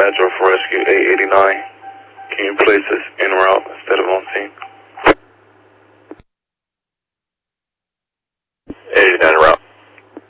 Metro for Rescue 889. Can you place this en route instead of